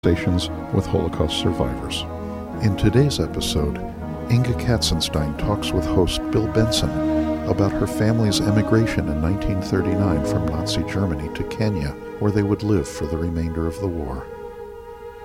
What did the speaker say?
conversations with Holocaust survivors. In today's episode, Inga Katzenstein talks with host Bill Benson about her family's emigration in 1939 from Nazi Germany to Kenya, where they would live for the remainder of the war.